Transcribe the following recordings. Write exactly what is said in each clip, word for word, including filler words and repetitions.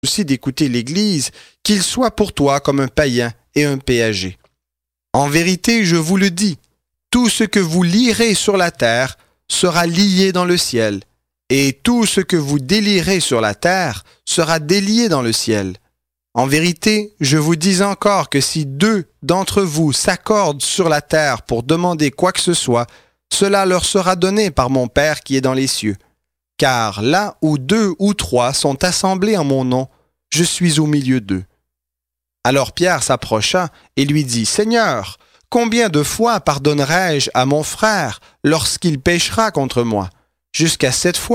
aussi d'écouter l'Église, qu'il soit pour toi comme un païen et un péager. En vérité, je vous le dis, tout ce que vous lierez sur la terre sera lié dans le ciel, et tout ce que vous délierez sur la terre sera délié dans le ciel. En vérité, je vous dis encore que si deux d'entre vous s'accordent sur la terre pour demander quoi que ce soit, cela leur sera donné par mon Père qui est dans les cieux. Car là où deux ou trois sont assemblés en mon nom, je suis au milieu d'eux. Alors Pierre s'approcha et lui dit, « Seigneur, combien de fois pardonnerai-je à mon frère lorsqu'il péchera contre moi? Jusqu'à sept fois? »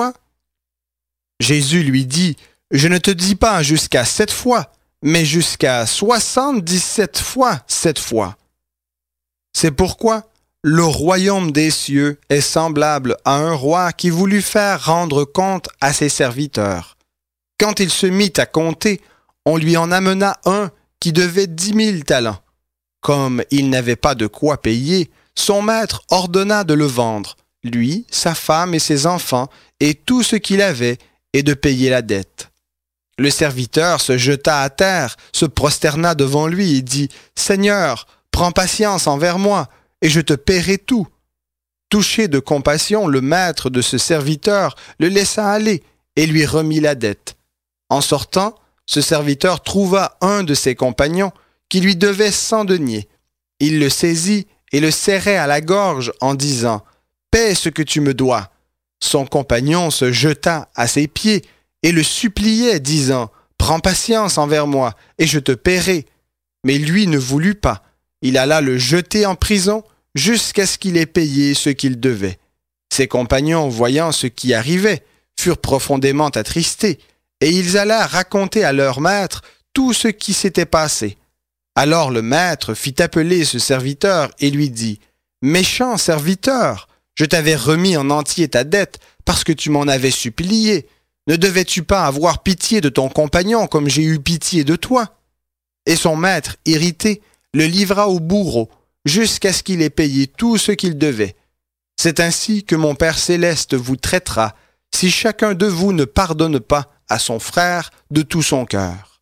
Jésus lui dit, « Je ne te dis pas jusqu'à sept fois, mais jusqu'à soixante-dix-sept fois sept fois. » C'est pourquoi le royaume des cieux est semblable à un roi qui voulut faire rendre compte à ses serviteurs. Quand il se mit à compter, on lui en amena un qui devait dix mille talents. Comme il n'avait pas de quoi payer, son maître ordonna de le vendre, lui, sa femme et ses enfants, et tout ce qu'il avait, et de payer la dette. Le serviteur se jeta à terre, se prosterna devant lui et dit, « Seigneur, prends patience envers moi, et je te paierai tout. » Touché de compassion, le maître de ce serviteur le laissa aller et lui remit la dette. En sortant, ce serviteur trouva un de ses compagnons qui lui devait cent deniers. Il le saisit et le serrait à la gorge en disant, « Paie ce que tu me dois. » Son compagnon se jeta à ses pieds et le suppliait, disant, « Prends patience envers moi, et je te paierai. » Mais lui ne voulut pas. Il alla le jeter en prison jusqu'à ce qu'il ait payé ce qu'il devait. Ses compagnons, voyant ce qui arrivait, furent profondément attristés, et ils allèrent raconter à leur maître tout ce qui s'était passé. Alors le maître fit appeler ce serviteur et lui dit, « Méchant serviteur, je t'avais remis en entier ta dette parce que tu m'en avais supplié. Ne devais-tu pas avoir pitié de ton compagnon comme j'ai eu pitié de toi? » Et son maître, irrité, le livra au bourreau jusqu'à ce qu'il ait payé tout ce qu'il devait. C'est ainsi que mon Père céleste vous traitera si chacun de vous ne pardonne pas à son frère de tout son cœur.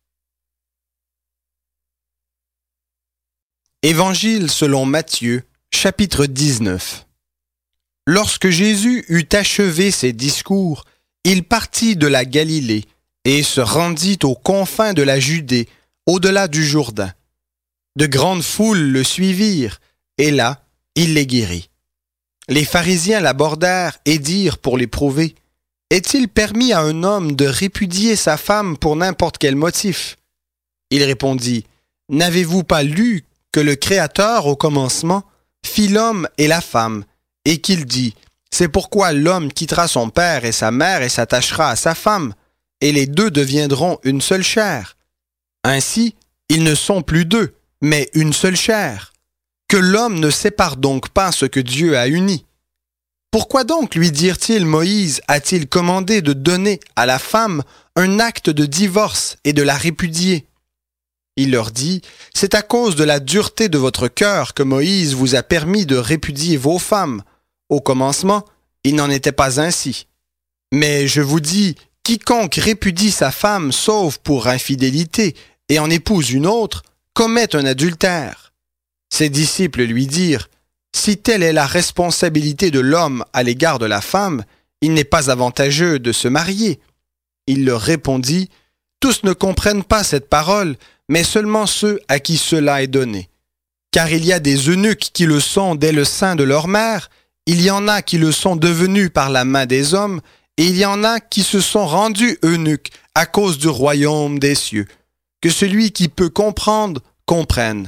Évangile selon Matthieu, chapitre dix-neuf. Lorsque Jésus eut achevé ses discours, il partit de la Galilée et se rendit aux confins de la Judée, au-delà du Jourdain. De grandes foules le suivirent, et là, il les guérit. Les pharisiens l'abordèrent et dirent pour l'éprouver, « Est-il permis à un homme de répudier sa femme pour n'importe quel motif? » Il répondit, « N'avez-vous pas lu que le Créateur, au commencement, fit l'homme et la femme, et qu'il dit, « C'est pourquoi l'homme quittera son père et sa mère et s'attachera à sa femme, et les deux deviendront une seule chair. Ainsi, ils ne sont plus deux, mais une seule chair. Que l'homme ne sépare donc pas ce que Dieu a uni. Pourquoi donc, lui dirent-ils, Moïse a-t-il commandé de donner à la femme un acte de divorce et de la répudier? Il leur dit, c'est à cause de la dureté de votre cœur que Moïse vous a permis de répudier vos femmes. Au commencement, il n'en était pas ainsi. Mais je vous dis, quiconque répudie sa femme sauf pour infidélité et en épouse une autre, commet un adultère. Ses disciples lui dirent, si telle est la responsabilité de l'homme à l'égard de la femme, il n'est pas avantageux de se marier. Il leur répondit, tous ne comprennent pas cette parole, mais seulement ceux à qui cela est donné. Car il y a des eunuques qui le sont dès le sein de leur mère, il y en a qui le sont devenus par la main des hommes, et il y en a qui se sont rendus eunuques à cause du royaume des cieux. Que celui qui peut comprendre, comprenne.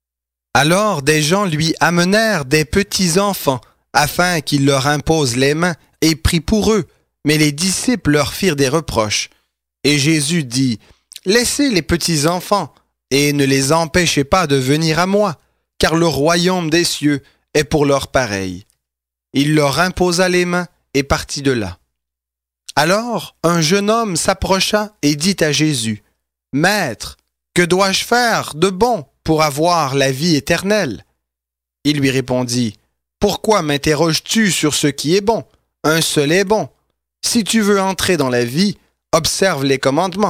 Alors des gens lui amenèrent des petits-enfants, afin qu'il leur impose les mains, et prit pour eux, mais les disciples leur firent des reproches. Et Jésus dit, laissez les petits-enfants, et ne les empêchez pas de venir à moi, car le royaume des cieux est pour leurs pareils. Il leur imposa les mains et partit de là. Alors un jeune homme s'approcha et dit à Jésus, « Maître, que dois-je faire de bon pour avoir la vie éternelle ?» Il lui répondit, « Pourquoi m'interroges-tu sur ce qui est bon? Un seul est bon. Si tu veux entrer dans la vie, observe les commandements. »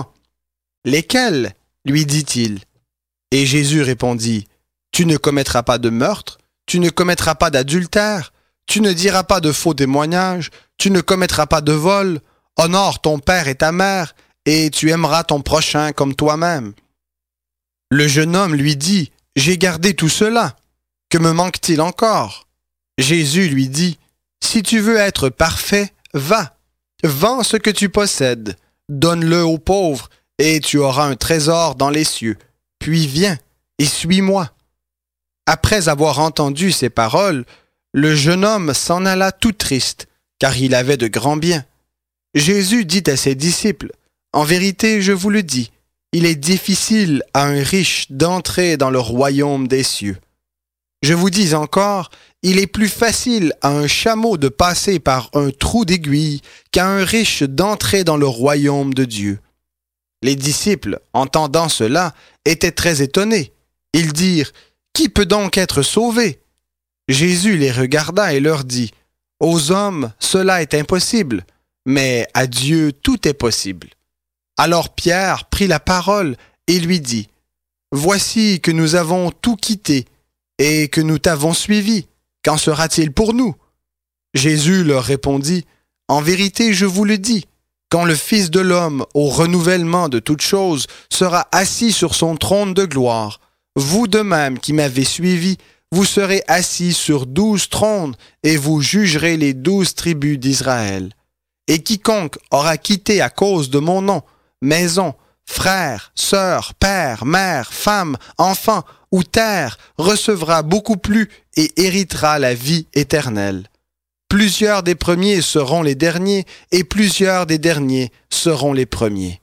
Lesquels? Lui dit-il. Et Jésus répondit, Tu ne commettras pas de meurtre, tu ne commettras pas d'adultère, tu ne diras pas de faux témoignages, tu ne commettras pas de vol, honore ton père et ta mère, et tu aimeras ton prochain comme toi-même. Le jeune homme lui dit, J'ai gardé tout cela. Que me manque-t-il encore? Jésus lui dit, Si tu veux être parfait, va, vends ce que tu possèdes, donne-le aux pauvres, et tu auras un trésor dans les cieux. Puis viens et suis-moi. Après avoir entendu ces paroles, le jeune homme s'en alla tout triste, car il avait de grands biens. Jésus dit à ses disciples, En vérité, je vous le dis, il est difficile à un riche d'entrer dans le royaume des cieux. Je vous dis encore, il est plus facile à un chameau de passer par un trou d'aiguille qu'à un riche d'entrer dans le royaume de Dieu. Les disciples, entendant cela, étaient très étonnés. Ils dirent, Qui peut donc être sauvé? Jésus les regarda et leur dit, Aux hommes, cela est impossible, mais à Dieu tout est possible. Alors Pierre prit la parole et lui dit, Voici que nous avons tout quitté et que nous t'avons suivi. Qu'en sera-t-il pour nous? Jésus leur répondit, En vérité, je vous le dis, quand le Fils de l'homme, au renouvellement de toutes choses, sera assis sur son trône de gloire, vous de même qui m'avez suivi, vous serez assis sur douze trônes et vous jugerez les douze tribus d'Israël. Et quiconque aura quitté à cause de mon nom, maison, frères, sœurs, père, mère, femme, enfants ou terre, recevra beaucoup plus et héritera la vie éternelle. Plusieurs des premiers seront les derniers, et plusieurs des derniers seront les premiers.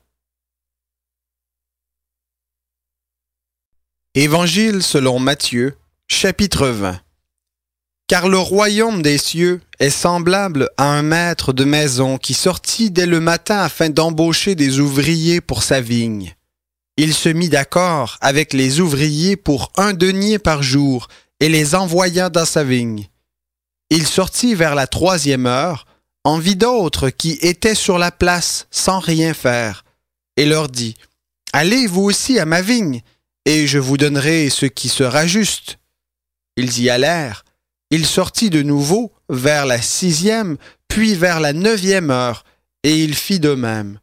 Évangile selon Matthieu, chapitre vingt. Car le royaume des cieux est semblable à un maître de maison qui sortit dès le matin afin d'embaucher des ouvriers pour sa vigne. Il se mit d'accord avec les ouvriers pour un denier par jour et les envoya dans sa vigne. Il sortit vers la troisième heure, en vit d'autres qui étaient sur la place sans rien faire, et leur dit, « Allez vous aussi à ma vigne, et je vous donnerai ce qui sera juste. » Ils y allèrent. Il sortit de nouveau vers la sixième, puis vers la neuvième heure, et il fit de même.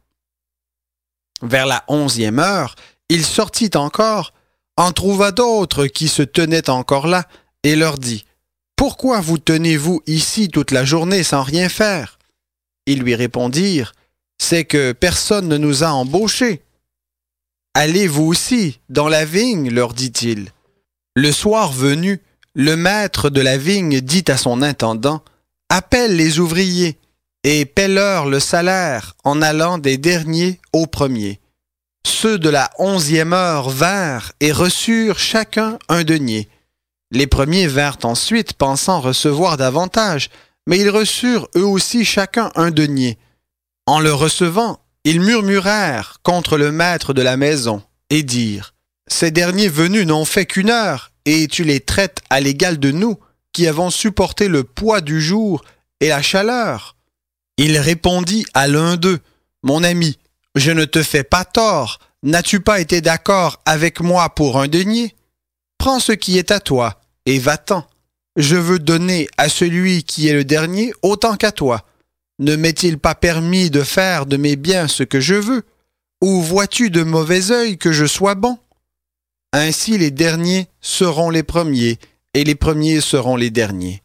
Vers la onzième heure, il sortit encore, en trouva d'autres qui se tenaient encore là, et leur dit, « Pourquoi vous tenez-vous ici toute la journée sans rien faire? » Ils lui répondirent, « C'est que personne ne nous a embauchés. » « Allez vous aussi dans la vigne, leur dit-il. Le soir venu, le maître de la vigne dit à son intendant, « Appelle les ouvriers et paie-leur le salaire en allant des derniers aux premiers. » Ceux de la onzième heure vinrent et reçurent chacun un denier. Les premiers vinrent ensuite pensant recevoir davantage, mais ils reçurent eux aussi chacun un denier. En le recevant, ils murmurèrent contre le maître de la maison et dirent, « Ces derniers venus n'ont fait qu'une heure, et tu les traites à l'égal de nous, qui avons supporté le poids du jour et la chaleur. » Il répondit à l'un d'eux, « Mon ami, je ne te fais pas tort, n'as-tu pas été d'accord avec moi pour un denier? Prends ce qui est à toi, et va-t'en. Je veux donner à celui qui est le dernier autant qu'à toi. Ne m'est-il pas permis de faire de mes biens ce que je veux? Ou vois-tu de mauvais œil que je sois bon? » Ainsi les derniers seront les premiers, et les premiers seront les derniers.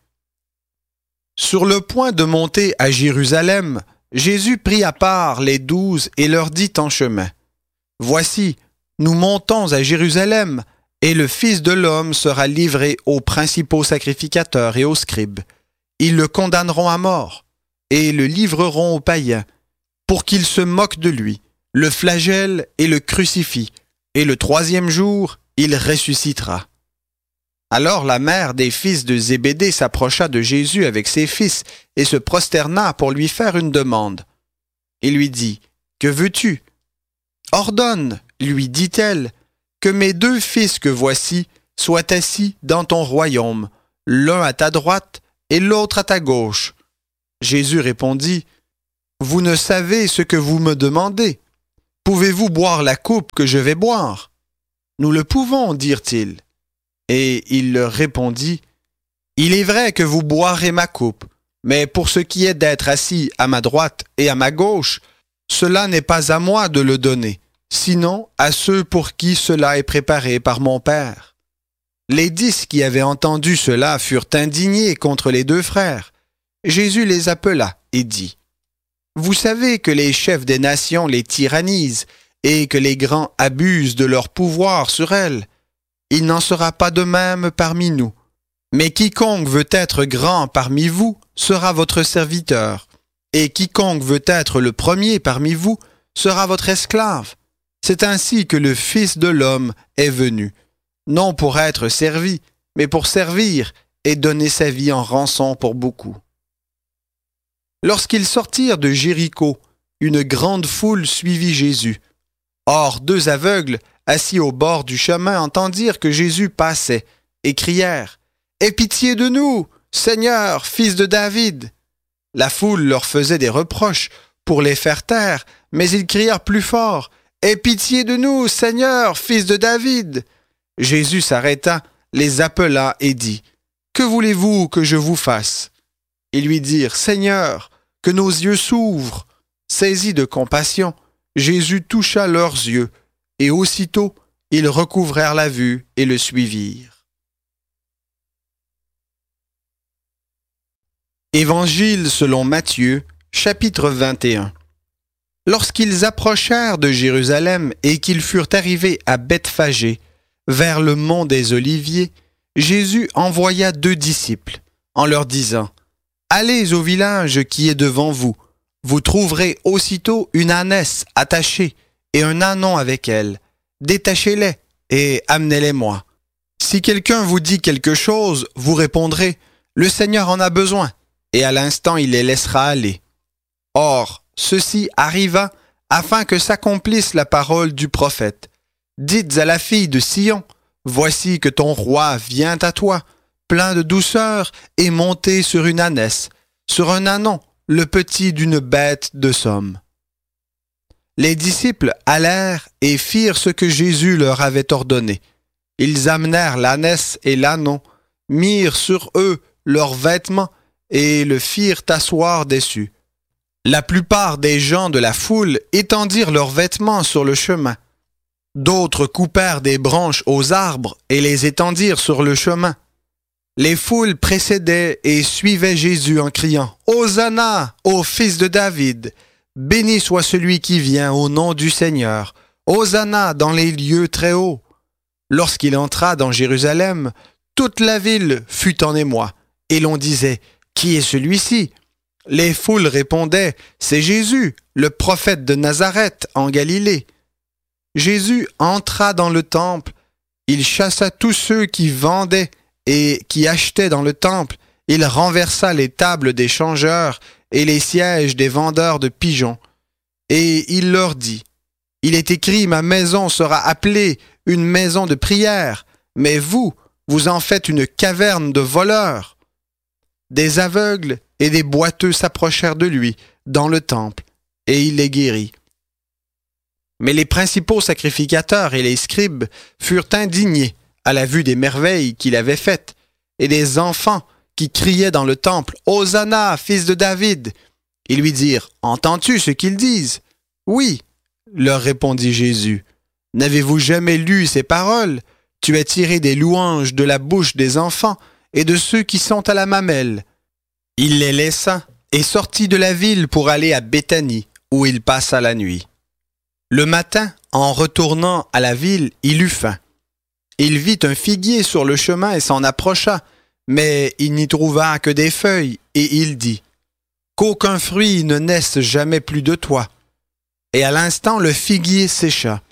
Sur le point de monter à Jérusalem, Jésus prit à part les douze et leur dit en chemin, « Voici, nous montons à Jérusalem, et le Fils de l'homme sera livré aux principaux sacrificateurs et aux scribes. Ils le condamneront à mort, et le livreront aux païens, pour qu'ils se moquent de lui, le flagellent et le crucifient, et le troisième jour, il ressuscitera. » Alors la mère des fils de Zébédée s'approcha de Jésus avec ses fils et se prosterna pour lui faire une demande. Il lui dit, « Que veux-tu? » « Ordonne, lui dit-elle, que mes deux fils que voici soient assis dans ton royaume, l'un à ta droite et l'autre à ta gauche. » Jésus répondit, « Vous ne savez ce que vous me demandez. Pouvez-vous boire la coupe que je vais boire? Nous le pouvons, dirent-ils. Et il leur répondit, il est vrai que vous boirez ma coupe, mais pour ce qui est d'être assis à ma droite et à ma gauche, cela n'est pas à moi de le donner, sinon à ceux pour qui cela est préparé par mon Père. Les dix qui avaient entendu cela furent indignés contre les deux frères. Jésus les appela et dit, vous savez que les chefs des nations les tyrannisent et que les grands abusent de leur pouvoir sur elles. Il n'en sera pas de même parmi nous. Mais quiconque veut être grand parmi vous sera votre serviteur, et quiconque veut être le premier parmi vous sera votre esclave. C'est ainsi que le Fils de l'homme est venu, non pour être servi, mais pour servir et donner sa vie en rançon pour beaucoup. Lorsqu'ils sortirent de Jéricho, une grande foule suivit Jésus. Or, deux aveugles, assis au bord du chemin, entendirent que Jésus passait, et crièrent, « Aie pitié de nous, Seigneur, fils de David !» La foule leur faisait des reproches pour les faire taire, mais ils crièrent plus fort, « Aie pitié de nous, Seigneur, fils de David !» Jésus s'arrêta, les appela et dit, « Que voulez-vous que je vous fasse ?» Ils lui dirent, « Seigneur, que nos yeux s'ouvrent. » Saisi de compassion, Jésus toucha leurs yeux, et aussitôt ils recouvrèrent la vue et le suivirent. Évangile selon Matthieu, chapitre vingt et un. Lorsqu'ils approchèrent de Jérusalem et qu'ils furent arrivés à Bethphagée, vers le mont des Oliviers, Jésus envoya deux disciples, en leur disant, « Allez au village qui est devant vous. Vous trouverez aussitôt une ânesse attachée et un ânon avec elle. Détachez-les et amenez-les-moi. Si quelqu'un vous dit quelque chose, vous répondrez, « Le Seigneur en a besoin. » Et à l'instant il les laissera aller. Or, ceci arriva afin que s'accomplisse la parole du prophète. Dites à la fille de Sion, voici que ton roi vient à toi, plein de douceur et monté sur une ânesse, sur un ânon, le petit d'une bête de somme. Les disciples allèrent et firent ce que Jésus leur avait ordonné. Ils amenèrent l'ânesse et l'ânon, mirent sur eux leurs vêtements, et le firent asseoir dessus. La plupart des gens de la foule étendirent leurs vêtements sur le chemin. D'autres coupèrent des branches aux arbres et les étendirent sur le chemin. Les foules précédaient et suivaient Jésus en criant « Hosanna, ô fils de David! Béni soit celui qui vient au nom du Seigneur! Hosanna dans les lieux très hauts! » Lorsqu'il entra dans Jérusalem, toute la ville fut en émoi, et l'on disait « Qui est celui-ci » Les foules répondaient « C'est Jésus, le prophète de Nazareth en Galilée. » Jésus entra dans le temple, il chassa tous ceux qui vendaient et qui achetaient dans le temple, il renversa les tables des changeurs et les sièges des vendeurs de pigeons. Et il leur dit, « Il est écrit, ma maison sera appelée une maison de prière, mais vous, vous en faites une caverne de voleurs. » Des aveugles et des boiteux s'approchèrent de lui dans le temple, et il les guérit. Mais les principaux sacrificateurs et les scribes furent indignés à la vue des merveilles qu'il avait faites, et des enfants qui criaient dans le temple « Hosanna, fils de David !» Ils lui dirent « Entends-tu ce qu'ils disent ?» « Oui, leur répondit Jésus. « N'avez-vous jamais lu ces paroles? Tu as tiré des louanges de la bouche des enfants et de ceux qui sont à la mamelle. » Il les laissa et sortit de la ville pour aller à Béthanie, où il passa la nuit. Le matin, en retournant à la ville, il eut faim. Il vit un figuier sur le chemin et s'en approcha, mais il n'y trouva que des feuilles, et il dit, « Qu'aucun fruit ne naisse jamais plus de toi. » Et à l'instant, le figuier sécha.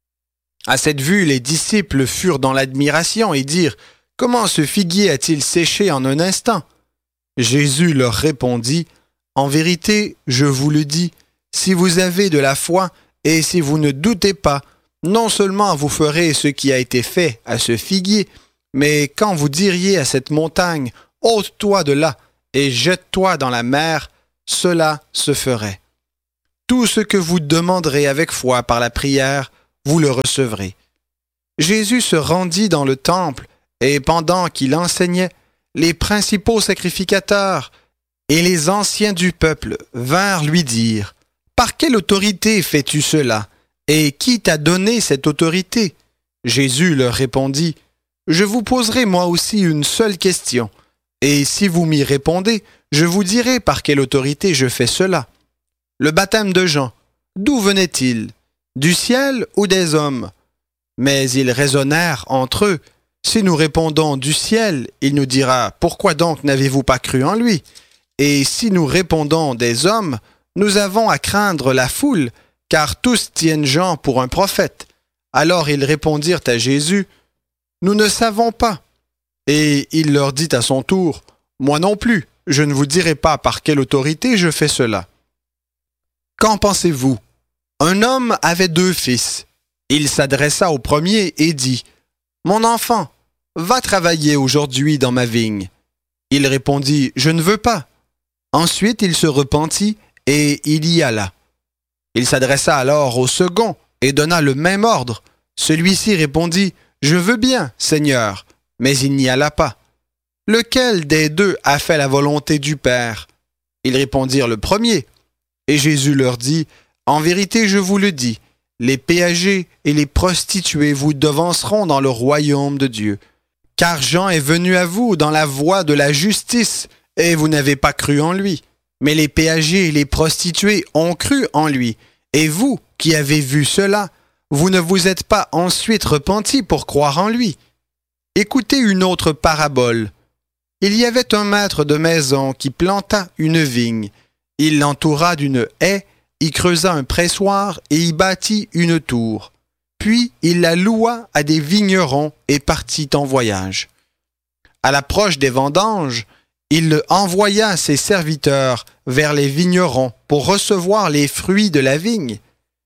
À cette vue, les disciples furent dans l'admiration et dirent, « Comment ce figuier a-t-il séché en un instant ?» Jésus leur répondit, « En vérité, je vous le dis, si vous avez de la foi et si vous ne doutez pas, non seulement vous ferez ce qui a été fait à ce figuier, mais quand vous diriez à cette montagne, « Ôte-toi de là et jette-toi dans la mer », cela se ferait. tout ce que vous demanderez avec foi par la prière, vous le recevrez. » Jésus se rendit dans le temple, et pendant qu'il enseignait, les principaux sacrificateurs et les anciens du peuple vinrent lui dire, « Par quelle autorité fais-tu cela? Et qui t'a donné cette autorité? » Jésus leur répondit, « Je vous poserai moi aussi une seule question, et si vous m'y répondez, je vous dirai par quelle autorité je fais cela. Le baptême de Jean, d'où venait-il? Du ciel ou des hommes? » Mais ils raisonnèrent entre eux. Si nous répondons du ciel, il nous dira, « Pourquoi donc n'avez-vous pas cru en lui? » Et si nous répondons des hommes, nous avons à craindre la foule, car tous tiennent Jean pour un prophète. Alors ils répondirent à Jésus, « Nous ne savons pas. » Et il leur dit à son tour, « Moi non plus, je ne vous dirai pas par quelle autorité je fais cela. » Qu'en pensez-vous? Un homme avait deux fils. Il s'adressa au premier et dit, « Mon enfant, va travailler aujourd'hui dans ma vigne. » Il répondit, « Je ne veux pas. » Ensuite il se repentit et il y alla. Il s'adressa alors au second et donna le même ordre. Celui-ci répondit, « Je veux bien, Seigneur. » Mais il n'y alla pas. Lequel des deux a fait la volonté du Père? Ils répondirent le premier. Et Jésus leur dit, « En vérité, je vous le dis, les péagers et les prostituées vous devanceront dans le royaume de Dieu. Car Jean est venu à vous dans la voie de la justice, et vous n'avez pas cru en lui. Mais les péagers et les prostituées ont cru en lui. Et vous, qui avez vu cela, vous ne vous êtes pas ensuite repentis pour croire en lui. Écoutez une autre parabole. Il y avait un maître de maison qui planta une vigne. Il l'entoura d'une haie, y creusa un pressoir et y bâtit une tour. Puis il la loua à des vignerons et partit en voyage. À l'approche des vendanges, il envoya ses serviteurs vers les vignerons pour recevoir les fruits de la vigne.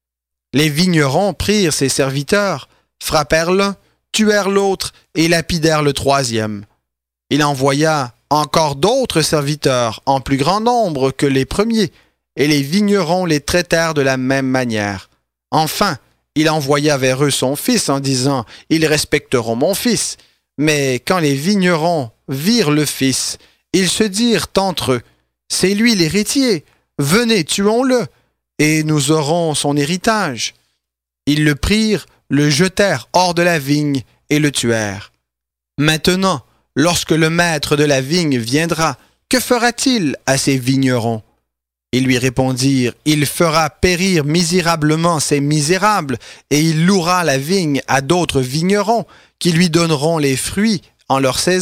Les vignerons prirent ses serviteurs, frappèrent l'un, tuèrent l'autre et lapidèrent le troisième. Il envoya encore d'autres serviteurs en plus grand nombre que les premiers, et les vignerons les traitèrent de la même manière. Enfin, il envoya vers eux son fils en disant, « Ils respecteront mon fils. » Mais quand les vignerons virent le fils, ils se dirent entre eux, « C'est lui l'héritier, venez, tuons-le, et nous aurons son héritage. » Ils le prirent, le jetèrent hors de la vigne et le tuèrent. Maintenant, lorsque le maître de la vigne viendra, que fera-t-il à ces vignerons? Ils lui répondirent, « Il fera périr misérablement ces misérables, et il louera la vigne à d'autres vignerons, qui lui donneront les fruits en leur saison. »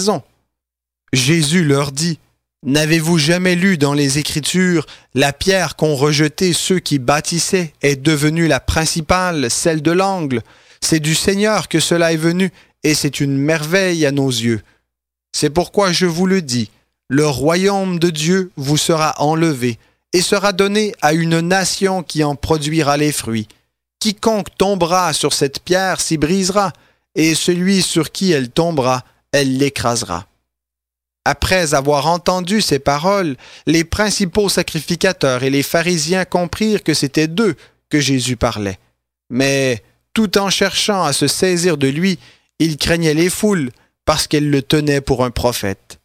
Jésus leur dit, « N'avez-vous jamais lu dans les Écritures, la pierre qu'ont rejetée ceux qui bâtissaient est devenue la principale, celle de l'angle? C'est du Seigneur que cela est venu, et c'est une merveille à nos yeux. C'est pourquoi je vous le dis, le royaume de Dieu vous sera enlevé, et sera donné à une nation qui en produira les fruits. Quiconque tombera sur cette pierre s'y brisera, et celui sur qui elle tombera, elle l'écrasera. » Après avoir entendu ces paroles, les principaux sacrificateurs et les pharisiens comprirent que c'était d'eux que Jésus parlait. Mais, tout en cherchant à se saisir de lui, ils craignaient les foules parce qu'elles le tenaient pour un prophète.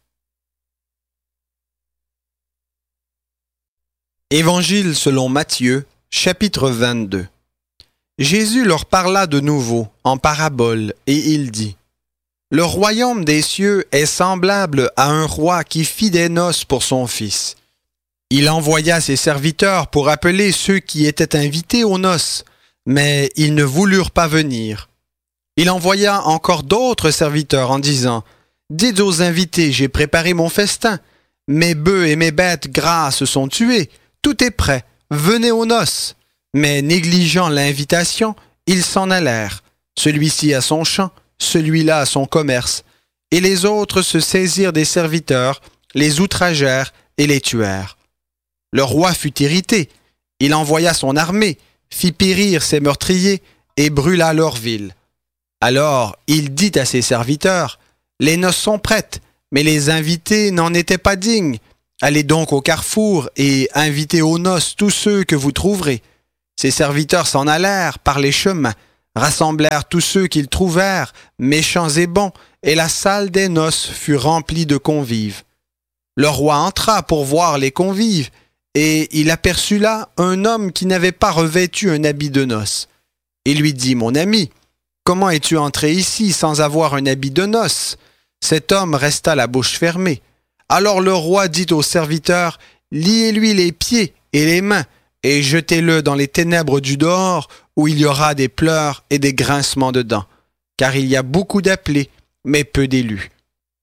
Évangile selon Matthieu, chapitre vingt-deux. Jésus leur parla de nouveau en parabole et il dit, « Le royaume des cieux est semblable à un roi qui fit des noces pour son fils. Il envoya ses serviteurs pour appeler ceux qui étaient invités aux noces, mais ils ne voulurent pas venir. Il envoya encore d'autres serviteurs en disant, « Dites aux invités, j'ai préparé mon festin. Mes bœufs et mes bêtes grasses sont tués. Tout est prêt. Venez aux noces. » Mais négligeant l'invitation, ils s'en allèrent, celui-ci à son champ, celui-là à son commerce, et les autres se saisirent des serviteurs, les outragèrent et les tuèrent. Le roi fut irrité. Il envoya son armée, fit périr ses meurtriers et brûla leur ville. Alors il dit à ses serviteurs, « Les noces sont prêtes, mais les invités n'en étaient pas dignes. Allez donc au carrefour et invitez aux noces tous ceux que vous trouverez. Ses serviteurs s'en allèrent par les chemins, rassemblèrent tous ceux qu'ils trouvèrent, méchants et bons, et la salle des noces fut remplie de convives. Le roi entra pour voir les convives, et il aperçut là un homme qui n'avait pas revêtu un habit de noces. Il lui dit, « Mon ami, comment es-tu entré ici sans avoir un habit de noces ?» Cet homme resta la bouche fermée. Alors le roi dit aux serviteurs, « Liez-lui les pieds et les mains, et jetez-le dans les ténèbres du dehors, où il y aura des pleurs et des grincements de dents, car il y a beaucoup d'appelés, mais peu d'élus. »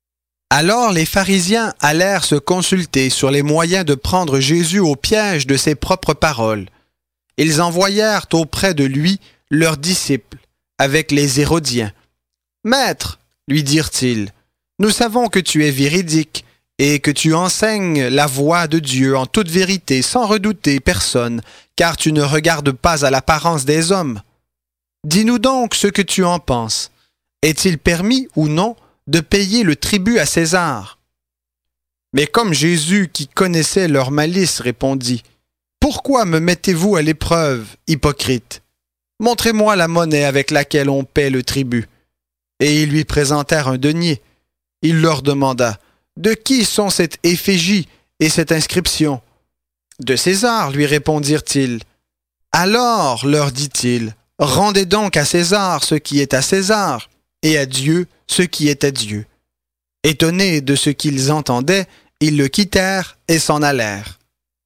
Alors les pharisiens allèrent se consulter sur les moyens de prendre Jésus au piège de ses propres paroles. Ils envoyèrent auprès de lui leurs disciples, avec les Hérodiens. « Maître, lui dirent-ils, nous savons que tu es véridique et que tu enseignes la voie de Dieu en toute vérité sans redouter personne, car tu ne regardes pas à l'apparence des hommes. Dis-nous donc ce que tu en penses. Est-il permis ou non de payer le tribut à César ?» Mais comme Jésus, qui connaissait leur malice, répondit, « Pourquoi me mettez-vous à l'épreuve, hypocrite? Montrez-moi la monnaie avec laquelle on paie le tribut. » Et ils lui présentèrent un denier. Il leur demanda, « De qui sont cette effigie et cette inscription? » « De César, lui répondirent-ils. « Alors, leur dit-il, rendez donc à César ce qui est à César, et à Dieu ce qui est à Dieu. » Étonnés de ce qu'ils entendaient, ils le quittèrent et s'en allèrent.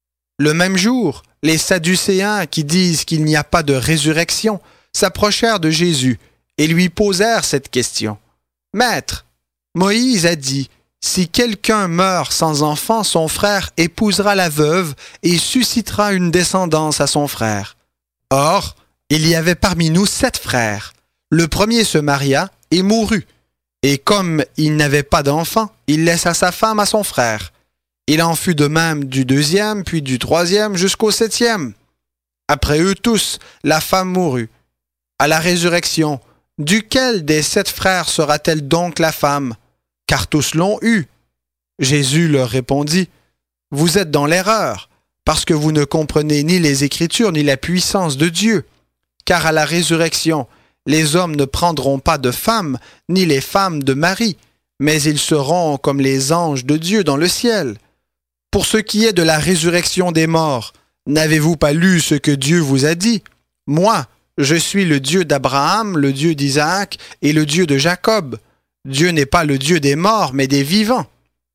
Le même jour, les Sadducéens, qui disent qu'il n'y a pas de résurrection, s'approchèrent de Jésus et lui posèrent cette question. « Maître, Moïse a dit, si quelqu'un meurt sans enfant, son frère épousera la veuve et suscitera une descendance à son frère. Or, il y avait parmi nous sept frères. Le premier se maria et mourut. Et comme il n'avait pas d'enfant, il laissa sa femme à son frère. Il en fut de même du deuxième, puis du troisième, jusqu'au septième. Après eux tous, la femme mourut. À la résurrection, duquel des sept frères sera-t-elle donc la femme? Car tous l'ont eue. » Jésus leur répondit, « Vous êtes dans l'erreur, parce que vous ne comprenez ni les Écritures ni la puissance de Dieu. Car à la résurrection, les hommes ne prendront pas de femmes, ni les femmes de mari, mais ils seront comme les anges de Dieu dans le ciel. Pour ce qui est de la résurrection des morts, n'avez-vous pas lu ce que Dieu vous a dit? Moi, je suis le Dieu d'Abraham, le Dieu d'Isaac et le Dieu de Jacob. Dieu n'est pas le Dieu des morts, mais des vivants. »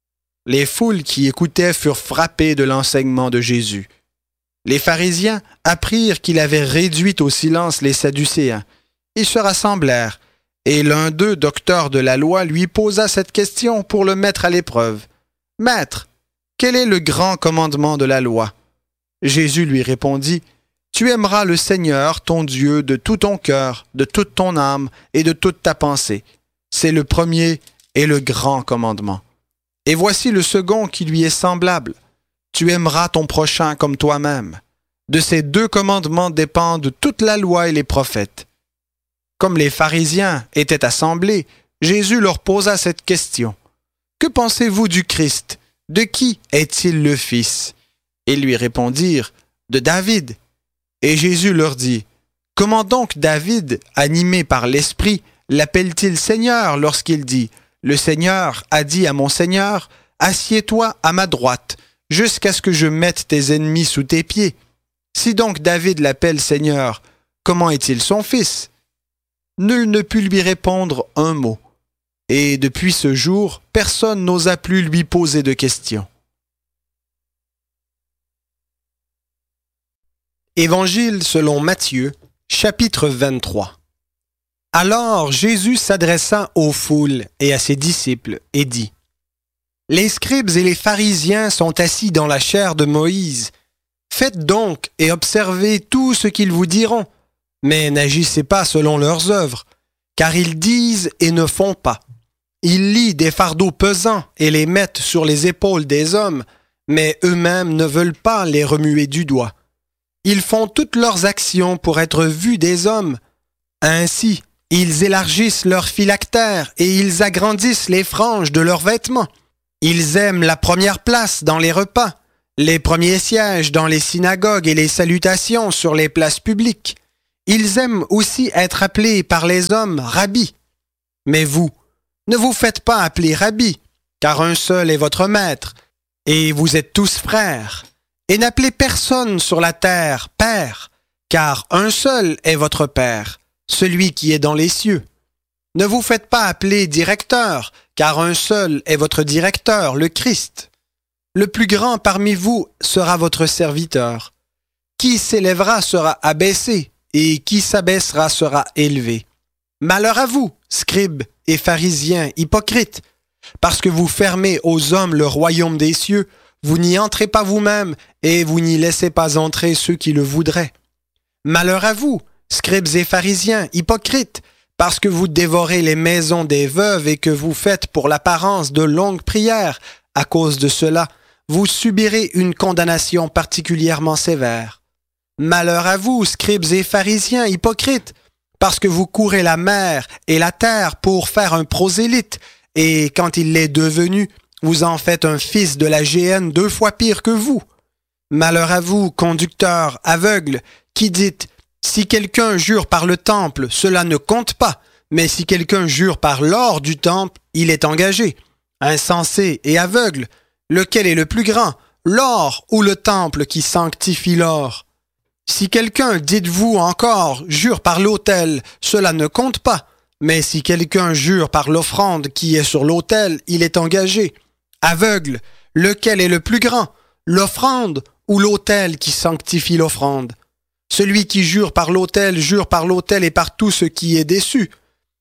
Les foules qui écoutaient furent frappées de l'enseignement de Jésus. Les pharisiens apprirent qu'il avait réduit au silence les Sadducéens. Ils se rassemblèrent, et l'un d'eux, docteur de la loi, lui posa cette question pour le mettre à l'épreuve. « Maître, quel est le grand commandement de la loi? » Jésus lui répondit, « Tu aimeras le Seigneur, ton Dieu, de tout ton cœur, de toute ton âme et de toute ta pensée. C'est le premier et le grand commandement. Et voici le second qui lui est semblable. Tu aimeras ton prochain comme toi-même. De ces deux commandements dépendent toute la loi et les prophètes. » Comme les pharisiens étaient assemblés, Jésus leur posa cette question. « Que pensez-vous du Christ? De qui est-il le Fils? » Ils lui répondirent, « De David. » Et Jésus leur dit, « Comment donc David, animé par l'Esprit, l'appelle-t-il Seigneur lorsqu'il dit, « Le Seigneur a dit à mon Seigneur, assieds-toi à ma droite, jusqu'à ce que je mette tes ennemis sous tes pieds. » Si donc David l'appelle Seigneur, comment est-il son fils? Nul ne put lui répondre un mot. Et depuis ce jour, personne n'osa plus lui poser de questions. Évangile selon Matthieu, chapitre vingt-trois. Alors Jésus s'adressa aux foules et à ses disciples et dit, « Les scribes et les pharisiens sont assis dans la chaire de Moïse. Faites donc et observez tout ce qu'ils vous diront, mais n'agissez pas selon leurs œuvres, car ils disent et ne font pas. Ils lient des fardeaux pesants et les mettent sur les épaules des hommes, mais eux-mêmes ne veulent pas les remuer du doigt. Ils font toutes leurs actions pour être vus des hommes. Ainsi, ils élargissent leurs phylactères et ils agrandissent les franges de leurs vêtements. Ils aiment la première place dans les repas, les premiers sièges dans les synagogues et les salutations sur les places publiques. Ils aiment aussi être appelés par les hommes rabbi. Mais vous, ne vous faites pas appeler rabbi, car un seul est votre maître, et vous êtes tous frères. Et n'appelez personne sur la terre père, car un seul est votre Père, celui qui est dans les cieux. Ne vous faites pas appeler directeur, car un seul est votre directeur, le Christ. Le plus grand parmi vous sera votre serviteur. Qui s'élèvera sera abaissé, et qui s'abaissera sera élevé. Malheur à vous, scribes et pharisiens hypocrites, parce que vous fermez aux hommes le royaume des cieux, vous n'y entrez pas vous-même, et vous n'y laissez pas entrer ceux qui le voudraient. Malheur à vous, scribes et pharisiens hypocrites, parce que vous dévorez les maisons des veuves et que vous faites pour l'apparence de longues prières. À cause de cela, vous subirez une condamnation particulièrement sévère. Malheur à vous, scribes et pharisiens hypocrites, parce que vous courez la mer et la terre pour faire un prosélyte, et quand il l'est devenu, vous en faites un fils de la géhenne deux fois pire que vous. Malheur à vous, conducteurs aveugles, qui dites « Si quelqu'un jure par le temple, cela ne compte pas, mais si quelqu'un jure par l'or du temple, il est engagé. » Insensé et aveugle, lequel est le plus grand, l'or ou le temple qui sanctifie l'or? Si quelqu'un, dites-vous encore, jure par l'autel, cela ne compte pas, mais si quelqu'un jure par l'offrande qui est sur l'autel, il est engagé. Aveugle, lequel est le plus grand, l'offrande ou l'autel qui sanctifie l'offrande? Celui qui jure par l'autel, jure par l'autel et par tout ce qui est déçu.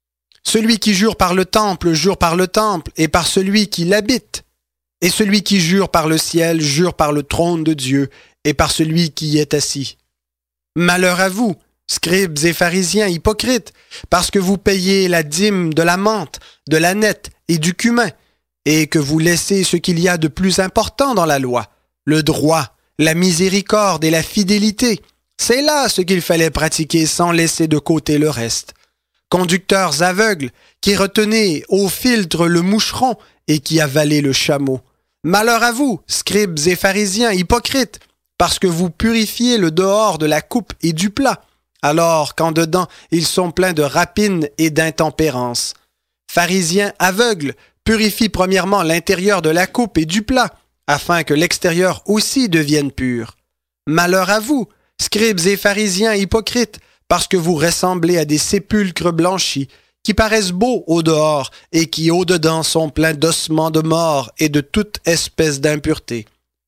Celui qui jure par le temple, jure par le temple et par celui qui l'habite. Et celui qui jure par le ciel, jure par le trône de Dieu et par celui qui y est assis. Malheur à vous, scribes et pharisiens hypocrites, parce que vous payez la dîme de la menthe, de l'ânette et du cumin, et que vous laissez ce qu'il y a de plus important dans la loi, le droit, la miséricorde et la fidélité. C'est là ce qu'il fallait pratiquer sans laisser de côté le reste. Conducteurs aveugles, qui retenez au filtre le moucheron et qui avalez le chameau. Malheur à vous, scribes et pharisiens hypocrites, parce que vous purifiez le dehors de la coupe et du plat, alors qu'en dedans ils sont pleins de rapines et d'intempérance. Pharisiens aveugles, purifie premièrement l'intérieur de la coupe et du plat, afin que l'extérieur aussi devienne pur. Malheur à vous, scribes et pharisiens hypocrites, parce que vous ressemblez à des sépulcres blanchis, qui paraissent beaux au dehors et qui au dedans sont pleins d'ossements de mort et de toute espèce d'impureté.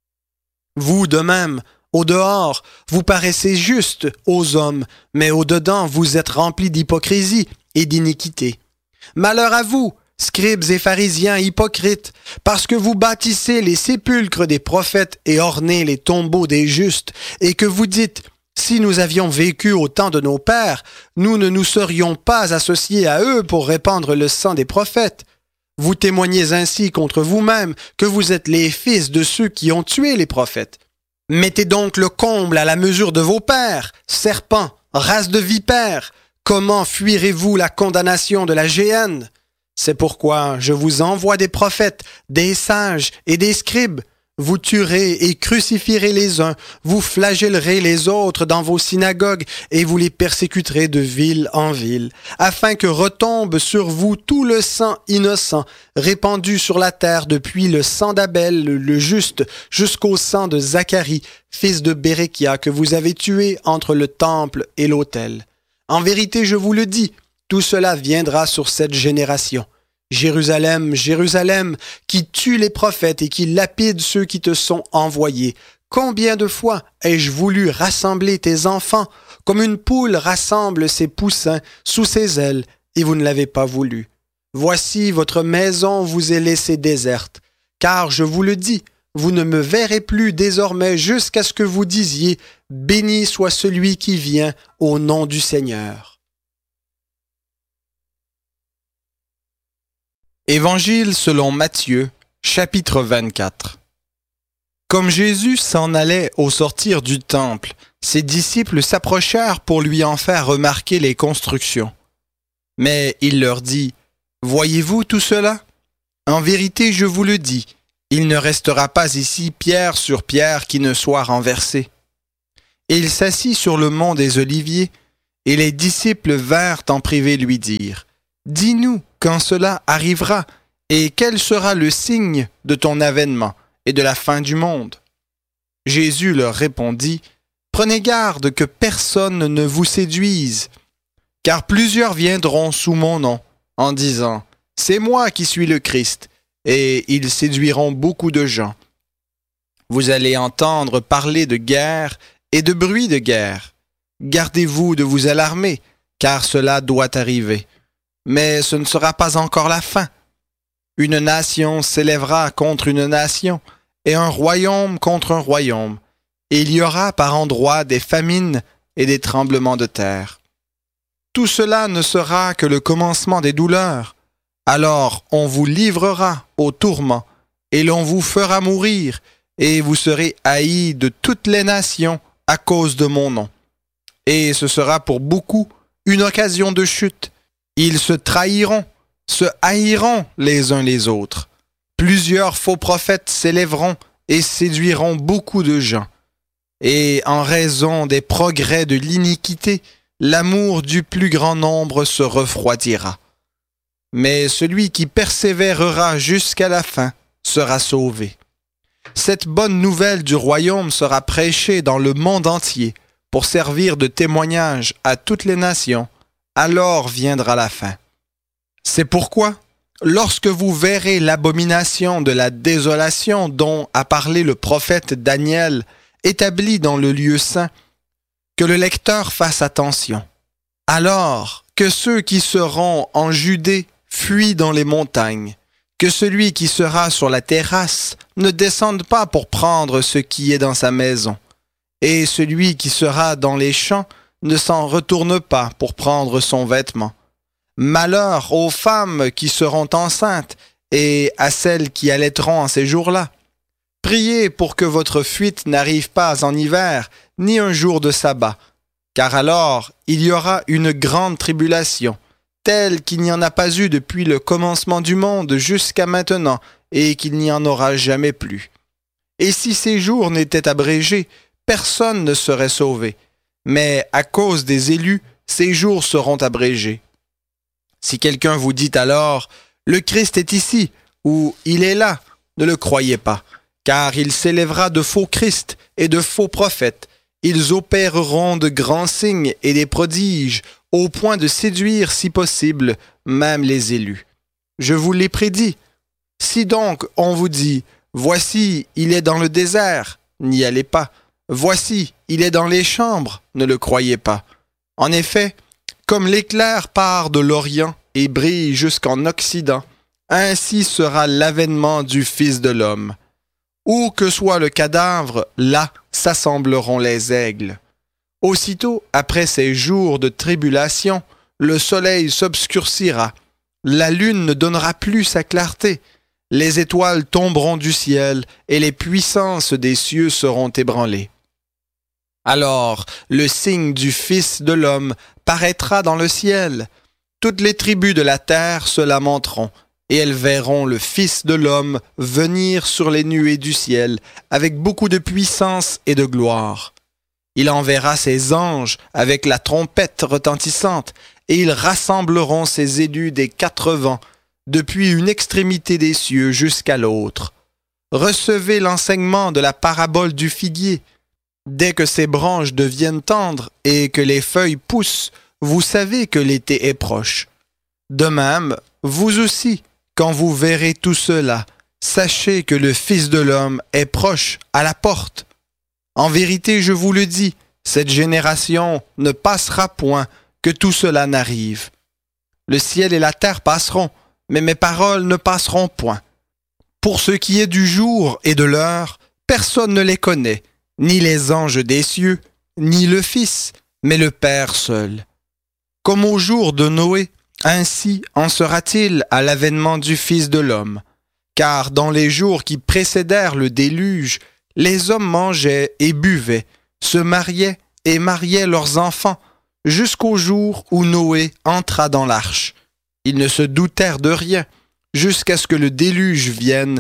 Vous de même, au dehors, vous paraissez justes aux hommes, mais au dedans vous êtes remplis d'hypocrisie et d'iniquité. Malheur à vous, scribes et pharisiens hypocrites, parce que vous bâtissez les sépulcres des prophètes et ornez les tombeaux des justes, et que vous dites « Si nous avions vécu au temps de nos pères, nous ne nous serions pas associés à eux pour répandre le sang des prophètes. » Vous témoignez ainsi contre vous-même que vous êtes les fils de ceux qui ont tué les prophètes. Mettez donc le comble à la mesure de vos pères, serpents, race de vipères. Comment fuirez-vous la condamnation de la géhenne? C'est pourquoi je vous envoie des prophètes, des sages et des scribes. Vous tuerez et crucifierez les uns, vous flagellerez les autres dans vos synagogues et vous les persécuterez de ville en ville, afin que retombe sur vous tout le sang innocent répandu sur la terre depuis le sang d'Abel le juste jusqu'au sang de Zacharie, fils de Béréchia, que vous avez tué entre le temple et l'autel. En vérité, je vous le dis, tout cela viendra sur cette génération. Jérusalem, Jérusalem, qui tue les prophètes et qui lapide ceux qui te sont envoyés. Combien de fois ai-je voulu rassembler tes enfants, comme une poule rassemble ses poussins sous ses ailes, et vous ne l'avez pas voulu. Voici votre maison vous est laissée déserte, car je vous le dis, vous ne me verrez plus désormais jusqu'à ce que vous disiez « Béni soit celui qui vient au nom du Seigneur ». Évangile selon Matthieu, chapitre vingt-quatre. Comme Jésus s'en allait au sortir du temple, ses disciples s'approchèrent pour lui en faire remarquer les constructions. Mais il leur dit, « Voyez-vous tout cela? En vérité, je vous le dis, Il ne restera pas ici pierre sur pierre qui ne soit renversée. Et il s'assit sur le mont des Oliviers, et les disciples vinrent en privé lui dire, « Dis-nous quand cela arrivera, et quel sera le signe de ton avènement et de la fin du monde ?» Jésus leur répondit, « Prenez garde que personne ne vous séduise, car plusieurs viendront sous mon nom, en disant, « C'est moi qui suis le Christ », et ils séduiront beaucoup de gens. Vous allez entendre parler de guerre et de bruit de guerre. Gardez-vous de vous alarmer, car cela doit arriver. Mais ce ne sera pas encore la fin. Une nation s'élèvera contre une nation, et un royaume contre un royaume, et il y aura par endroits des famines et des tremblements de terre. Tout cela ne sera que le commencement des douleurs. Alors on vous livrera au tourment, et l'on vous fera mourir, et vous serez haïs de toutes les nations à cause de mon nom. Et ce sera pour beaucoup une occasion de chute. Ils se trahiront, se haïront les uns les autres. Plusieurs faux prophètes s'élèveront et séduiront beaucoup de gens. Et en raison des progrès de l'iniquité, l'amour du plus grand nombre se refroidira. Mais celui qui persévérera jusqu'à la fin sera sauvé. Cette bonne nouvelle du royaume sera prêchée dans le monde entier pour servir de témoignage à toutes les nations. Alors viendra la fin. C'est pourquoi, lorsque vous verrez l'abomination de la désolation dont a parlé le prophète Daniel, établie dans le lieu saint, que le lecteur fasse attention. Alors que ceux qui seront en Judée fuient dans les montagnes, que celui qui sera sur la terrasse ne descende pas pour prendre ce qui est dans sa maison, et celui qui sera dans les champs ne s'en retourne pas pour prendre son vêtement. Malheur aux femmes qui seront enceintes et à celles qui allaiteront en ces jours-là. Priez pour que votre fuite n'arrive pas en hiver, ni un jour de sabbat, car alors il y aura une grande tribulation, telle qu'il n'y en a pas eu depuis le commencement du monde jusqu'à maintenant, et qu'il n'y en aura jamais plus. Et si ces jours n'étaient abrégés, personne ne serait sauvé, mais à cause des élus, ces jours seront abrégés. Si quelqu'un vous dit alors, « Le Christ est ici » ou « Il est là », ne le croyez pas, car il s'élèvera de faux Christ et de faux prophètes. Ils opéreront de grands signes et des prodiges, au point de séduire, si possible, même les élus. Je vous l'ai prédit. Si donc on vous dit, « Voici, il est dans le désert », n'y allez pas. « Voici, il est dans les chambres », ne le croyez pas. En effet, comme l'éclair part de l'Orient et brille jusqu'en Occident, ainsi sera l'avènement du Fils de l'homme. Où que soit le cadavre, là s'assembleront les aigles. Aussitôt, après ces jours de tribulation, le soleil s'obscurcira, la lune ne donnera plus sa clarté, les étoiles tomberont du ciel et les puissances des cieux seront ébranlées. Alors, le signe du Fils de l'homme paraîtra dans le ciel. Toutes les tribus de la terre se lamenteront, et elles verront le Fils de l'homme venir sur les nuées du ciel avec beaucoup de puissance et de gloire. Il enverra ses anges avec la trompette retentissante, et ils rassembleront ses élus des quatre vents, depuis une extrémité des cieux jusqu'à l'autre. Recevez l'enseignement de la parabole du figuier. Dès que ses branches deviennent tendres et que les feuilles poussent, vous savez que l'été est proche. De même, vous aussi, quand vous verrez tout cela, sachez que le Fils de l'homme est proche, à la porte. En vérité, je vous le dis, cette génération ne passera point que tout cela n'arrive. Le ciel et la terre passeront, mais mes paroles ne passeront point. Pour ce qui est du jour et de l'heure, personne ne les connaît, ni les anges des cieux, ni le Fils, mais le Père seul. Comme au jour de Noé, ainsi en sera-t-il à l'avènement du Fils de l'homme. Car dans les jours qui précédèrent le déluge, les hommes mangeaient et buvaient, se mariaient et mariaient leurs enfants, jusqu'au jour où Noé entra dans l'arche. Ils ne se doutèrent de rien, jusqu'à ce que le déluge vienne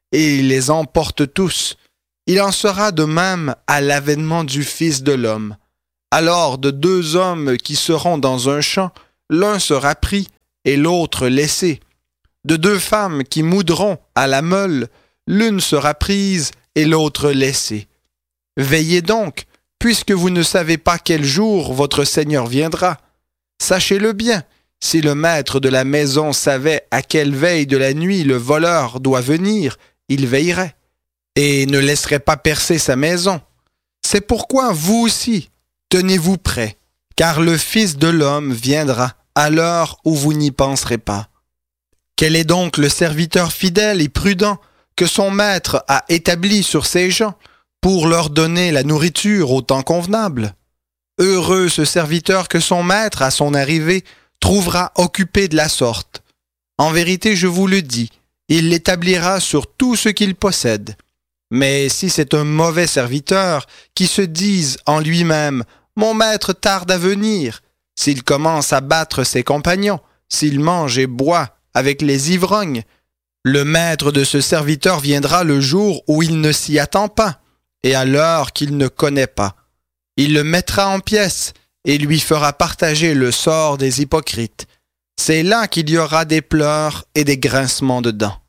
et il les emporte tous. Il en sera de même à l'avènement du Fils de l'homme. Alors de deux hommes qui seront dans un champ, l'un sera pris et l'autre laissé. De deux femmes qui moudront à la meule, l'une sera prise et l'autre laissée. Veillez donc, puisque vous ne savez pas quel jour votre Seigneur viendra. Sachez-le bien, si le maître de la maison savait à quelle veille de la nuit le voleur doit venir, il veillerait, et ne laisserait pas percer sa maison. C'est pourquoi vous aussi, tenez-vous prêts, car le Fils de l'homme viendra à l'heure où vous n'y penserez pas. Quel est donc le serviteur fidèle et prudent que son maître a établi sur ses gens pour leur donner la nourriture au temps convenable? Heureux ce serviteur que son maître, à son arrivée, trouvera occupé de la sorte. En vérité, je vous le dis, il l'établira sur tout ce qu'il possède. Mais si c'est un mauvais serviteur qui se dise en lui-même « Mon maître tarde à venir », s'il commence à battre ses compagnons, s'il mange et boit avec les ivrognes, le maître de ce serviteur viendra le jour où il ne s'y attend pas, et à l'heure qu'il ne connaît pas. Il le mettra en pièces et lui fera partager le sort des hypocrites. C'est là qu'il y aura des pleurs et des grincements de dents.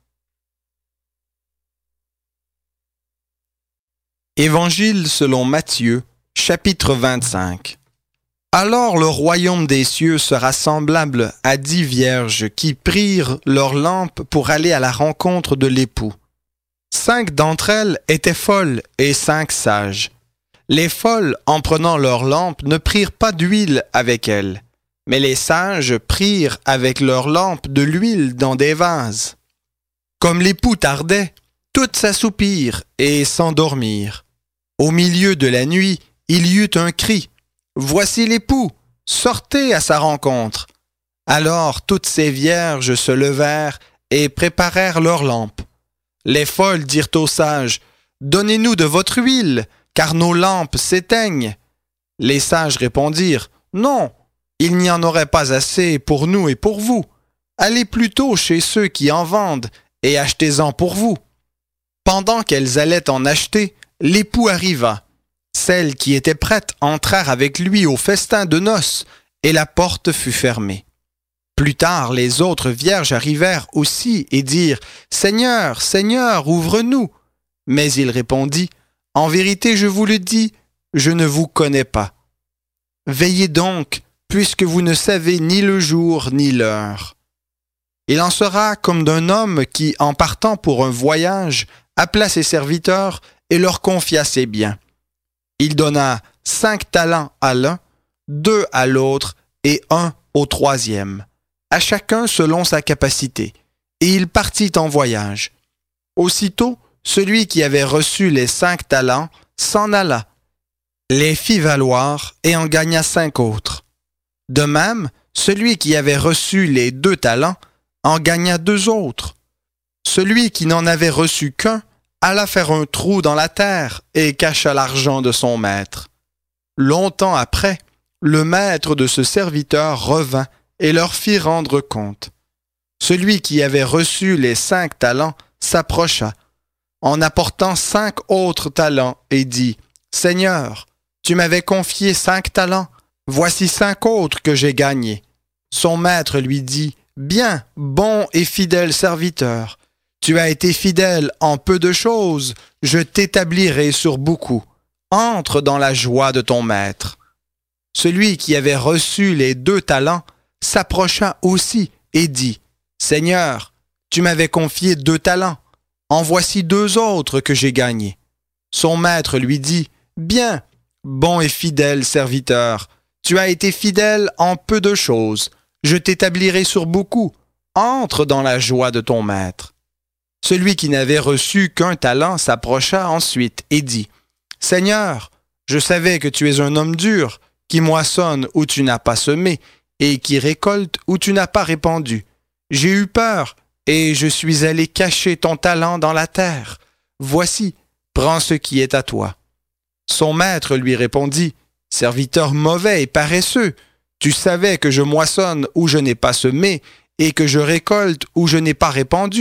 Évangile selon Matthieu, chapitre vingt-cinq. Alors le royaume des cieux sera semblable à dix vierges qui prirent leurs lampes pour aller à la rencontre de l'époux. Cinq d'entre elles étaient folles et cinq sages. Les folles, en prenant leurs lampes, ne prirent pas d'huile avec elles, mais les sages prirent avec leurs lampes de l'huile dans des vases. Comme l'époux tardait, toutes s'assoupirent et s'endormirent. Au milieu de la nuit, il y eut un cri. « Voici l'époux, sortez à sa rencontre !» Alors toutes ces vierges se levèrent et préparèrent leurs lampes. Les folles dirent aux sages, « Donnez-nous de votre huile, car nos lampes s'éteignent. » Les sages répondirent, « Non, il n'y en aurait pas assez pour nous et pour vous. Allez plutôt chez ceux qui en vendent et achetez-en pour vous. » Pendant qu'elles allaient en acheter, l'époux arriva. Celles qui étaient prêtes entrèrent avec lui au festin de noces, et la porte fut fermée. Plus tard, les autres vierges arrivèrent aussi et dirent « Seigneur, Seigneur, ouvre-nous !» Mais il répondit « En vérité, je vous le dis, je ne vous connais pas. Veillez donc, puisque vous ne savez ni le jour ni l'heure. » Il en sera comme d'un homme qui, en partant pour un voyage, appela ses serviteurs et leur confia ses biens. Il donna cinq talents à l'un, deux à l'autre et un au troisième, à chacun selon sa capacité, et il partit en voyage. Aussitôt, celui qui avait reçu les cinq talents s'en alla, les fit valoir et en gagna cinq autres. De même, celui qui avait reçu les deux talents en gagna deux autres. Celui qui n'en avait reçu qu'un alla faire un trou dans la terre et cacha l'argent de son maître. Longtemps après, le maître de ce serviteur revint et leur fit rendre compte. Celui qui avait reçu les cinq talents s'approcha, en apportant cinq autres talents, et dit « Seigneur, tu m'avais confié cinq talents, voici cinq autres que j'ai gagnés. » Son maître lui dit « Bien, bon et fidèle serviteur, tu as été fidèle en peu de choses, je t'établirai sur beaucoup. Entre dans la joie de ton maître. » Celui qui avait reçu les deux talents s'approcha aussi et dit « Seigneur, tu m'avais confié deux talents, en voici deux autres que j'ai gagnés. » Son maître lui dit « Bien, bon et fidèle serviteur, tu as été fidèle en peu de choses, je t'établirai sur beaucoup. Entre dans la joie de ton maître. » Celui qui n'avait reçu qu'un talent s'approcha ensuite et dit « Seigneur, je savais que tu es un homme dur, qui moissonne où tu n'as pas semé, et qui récolte où tu n'as pas répandu. J'ai eu peur, et je suis allé cacher ton talent dans la terre. Voici, prends ce qui est à toi. » Son maître lui répondit « Serviteur mauvais et paresseux, tu savais que je moissonne où je n'ai pas semé, et que je récolte où je n'ai pas répandu.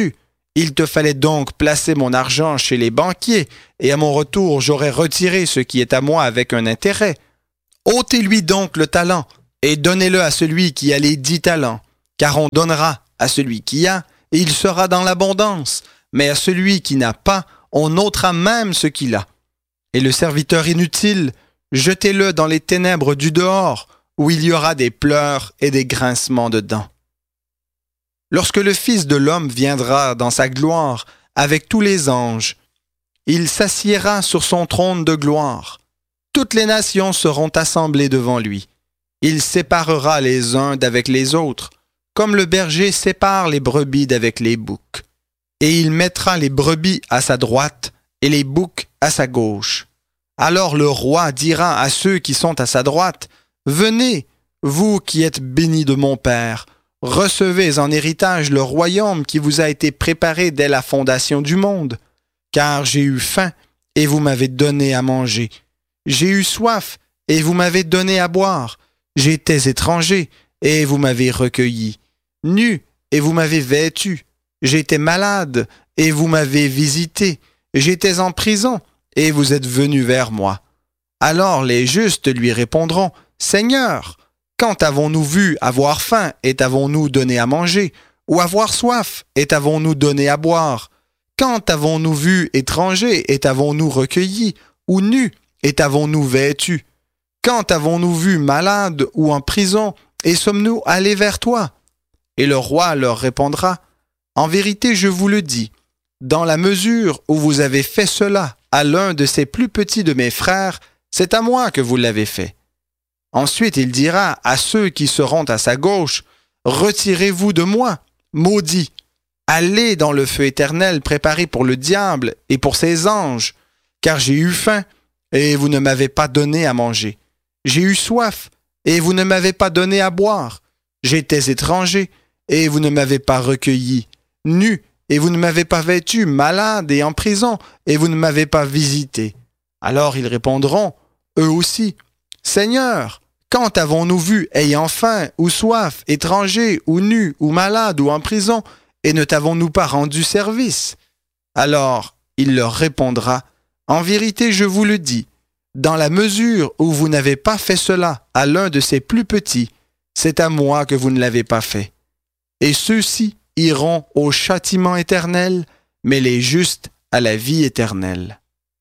Il te fallait donc placer mon argent chez les banquiers, et à mon retour j'aurais retiré ce qui est à moi avec un intérêt. Ôtez-lui donc le talent, et donnez-le à celui qui a les dix talents, car on donnera à celui qui a, et il sera dans l'abondance, mais à celui qui n'a pas, on ôtera même ce qu'il a. Et le serviteur inutile, jetez-le dans les ténèbres du dehors, où il y aura des pleurs et des grincements de dents. Lorsque le Fils de l'homme viendra dans sa gloire avec tous les anges, il s'assiera sur son trône de gloire. Toutes les nations seront assemblées devant lui. Il séparera les uns d'avec les autres, comme le berger sépare les brebis d'avec les boucs. Et il mettra les brebis à sa droite et les boucs à sa gauche. Alors le roi dira à ceux qui sont à sa droite, « Venez, vous qui êtes bénis de mon Père, recevez en héritage le royaume qui vous a été préparé dès la fondation du monde. Car j'ai eu faim, et vous m'avez donné à manger. J'ai eu soif, et vous m'avez donné à boire. J'étais étranger, et vous m'avez recueilli. Nu, et vous m'avez vêtu. J'étais malade, et vous m'avez visité. J'étais en prison, et vous êtes venus vers moi. » Alors les justes lui répondront, « Seigneur, quand avons-nous vu avoir faim et t'avons-nous donné à manger, ou avoir soif et t'avons-nous donné à boire? Quand avons-nous vu étranger et t'avons-nous recueilli, ou nu et t'avons-nous vêtu? Quand avons-nous vu malade ou en prison et sommes-nous allés vers toi? » Et le roi leur répondra, « En vérité, je vous le dis, dans la mesure où vous avez fait cela à l'un de ces plus petits de mes frères, c'est à moi que vous l'avez fait. » Ensuite, il dira à ceux qui seront à sa gauche, « Retirez-vous de moi, maudits, allez dans le feu éternel préparé pour le diable et pour ses anges, car j'ai eu faim et vous ne m'avez pas donné à manger. J'ai eu soif et vous ne m'avez pas donné à boire. J'étais étranger et vous ne m'avez pas recueilli, nu et vous ne m'avez pas vêtu, malade et en prison et vous ne m'avez pas visité. » Alors ils répondront, eux aussi, « Seigneur, quand avons-nous vu ayant faim ou soif, étranger ou nu ou malade ou en prison, et ne t'avons-nous pas rendu service? » Alors il leur répondra, « En vérité, je vous le dis, dans la mesure où vous n'avez pas fait cela à l'un de ces plus petits, c'est à moi que vous ne l'avez pas fait. Et ceux-ci iront au châtiment éternel, mais les justes à la vie éternelle. »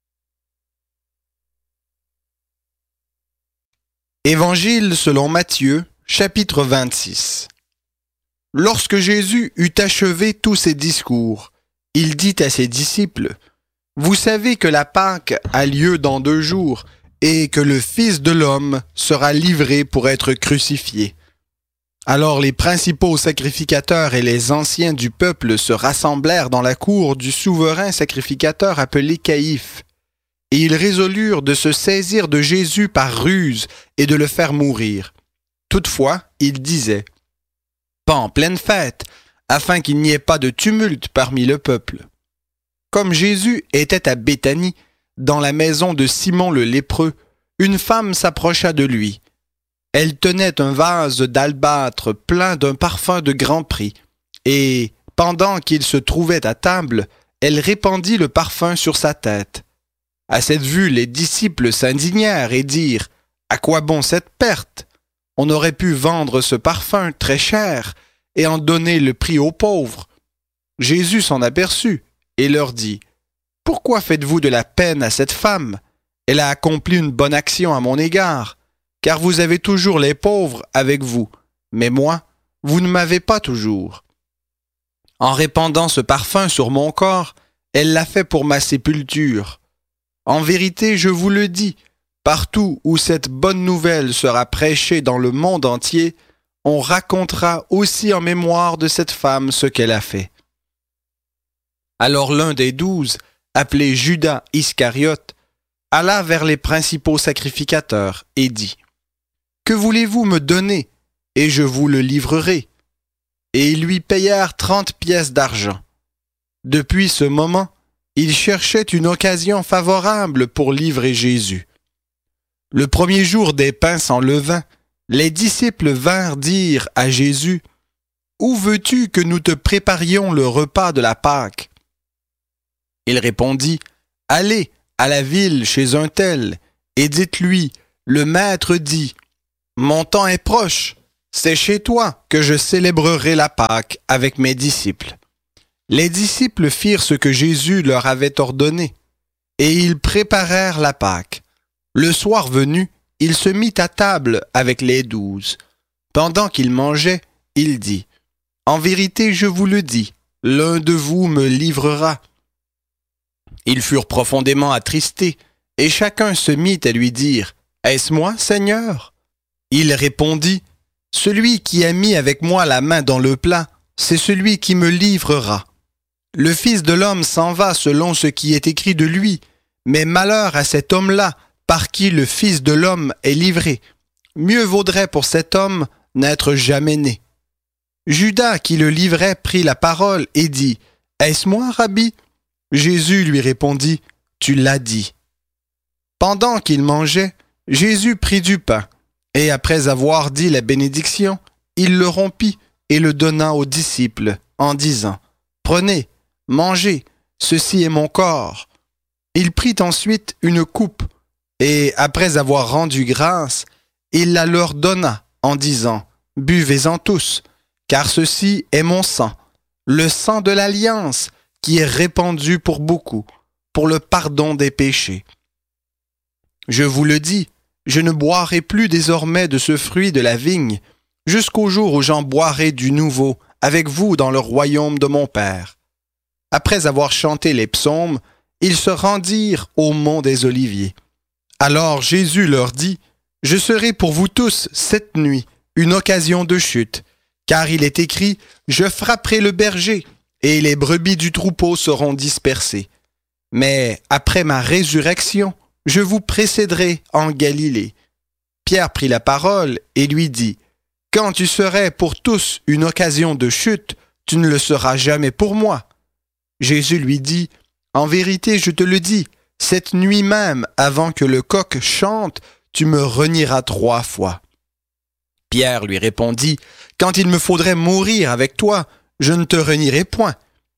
Évangile selon Matthieu, chapitre vingt-six. Lorsque Jésus eut achevé tous ses discours, il dit à ses disciples, « Vous savez que la Pâque a lieu dans deux jours, et que le Fils de l'homme sera livré pour être crucifié. » Alors les principaux sacrificateurs et les anciens du peuple se rassemblèrent dans la cour du souverain sacrificateur appelé Caïphe. Et ils résolurent de se saisir de Jésus par ruse et de le faire mourir. Toutefois, ils disaient, « Pas en pleine fête, afin qu'il n'y ait pas de tumulte parmi le peuple. » Comme Jésus était à Béthanie, dans la maison de Simon le lépreux, une femme s'approcha de lui. Elle tenait un vase d'albâtre plein d'un parfum de grand prix, et, pendant qu'il se trouvait à table, elle répandit le parfum sur sa tête. À cette vue, les disciples s'indignèrent et dirent, « À quoi bon cette perte? On aurait pu vendre ce parfum très cher et en donner le prix aux pauvres. » Jésus s'en aperçut et leur dit, « Pourquoi faites-vous de la peine à cette femme? Elle a accompli une bonne action à mon égard, car vous avez toujours les pauvres avec vous, mais moi, vous ne m'avez pas toujours. En répandant ce parfum sur mon corps, elle l'a fait pour ma sépulture. En vérité, je vous le dis, partout où cette bonne nouvelle sera prêchée dans le monde entier, on racontera aussi en mémoire de cette femme ce qu'elle a fait. » Alors l'un des douze, appelé Judas Iscariote, alla vers les principaux sacrificateurs et dit, « Que voulez-vous me donner, et je vous le livrerai. » Et ils lui payèrent trente pièces d'argent. Depuis ce moment, il cherchait une occasion favorable pour livrer Jésus. Le premier jour des pains sans levain, les disciples vinrent dire à Jésus, où veux-tu que nous te préparions le repas de la Pâque? » Il répondit, « Allez à la ville chez un tel, et dites-lui, le Maître dit, mon temps est proche, c'est chez toi que je célébrerai la Pâque avec mes disciples. » Les disciples firent ce que Jésus leur avait ordonné, et ils préparèrent la Pâque. Le soir venu, il se mit à table avec les douze. Pendant qu'il mangeait, il dit, « En vérité, je vous le dis, l'un de vous me livrera. » Ils furent profondément attristés, et chacun se mit à lui dire, « Est-ce moi, Seigneur? » Il répondit, « Celui qui a mis avec moi la main dans le plat, c'est celui qui me livrera. Le Fils de l'homme s'en va selon ce qui est écrit de lui, mais malheur à cet homme-là, par qui le Fils de l'homme est livré. Mieux vaudrait pour cet homme n'être jamais né. » Judas, qui le livrait, prit la parole et dit, « Est-ce moi, Rabbi? » Jésus lui répondit, « Tu l'as dit. » Pendant qu'il mangeait, Jésus prit du pain, et après avoir dit la bénédiction, il le rompit et le donna aux disciples, en disant, « Prenez, mangez, ceci est mon corps. » Il prit ensuite une coupe, et après avoir rendu grâce, il la leur donna, en disant, « Buvez-en tous, car ceci est mon sang, le sang de l'alliance, qui est répandu pour beaucoup, pour le pardon des péchés. Je vous le dis, je ne boirai plus désormais de ce fruit de la vigne, jusqu'au jour où j'en boirai du nouveau avec vous dans le royaume de mon Père. » Après avoir chanté les psaumes, ils se rendirent au mont des Oliviers. Alors Jésus leur dit, « Je serai pour vous tous cette nuit une occasion de chute, car il est écrit, je frapperai le berger, et les brebis du troupeau seront dispersées. Mais après ma résurrection, je vous précéderai en Galilée. » Pierre prit la parole et lui dit, « Quand tu serais pour tous une occasion de chute, tu ne le seras jamais pour moi. » Jésus lui dit, « En vérité, je te le dis, cette nuit même, avant que le coq chante, tu me renieras trois fois. » Pierre lui répondit, « Quand il me faudrait mourir avec toi, je ne te renierai point. »